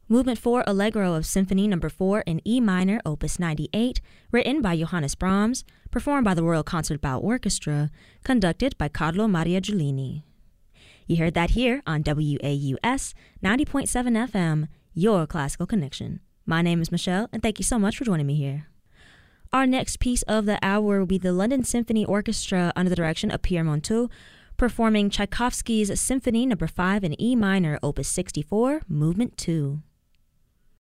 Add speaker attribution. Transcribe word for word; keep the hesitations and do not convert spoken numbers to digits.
Speaker 1: Movement four Allegro of Symphony Number four in E minor, Opus ninety-eight, written by Johannes Brahms, performed by the Royal Concertgebouw Orchestra, conducted by Carlo Maria Giulini. You heard that here on W A U S ninety point seven F M, your classical connection. My name is Michelle, and thank you so much for joining me here. Our next piece of the hour will be the London Symphony Orchestra under the direction of Pierre Monteux, performing Tchaikovsky's Symphony Number five in E minor, Opus sixty-four, Movement two.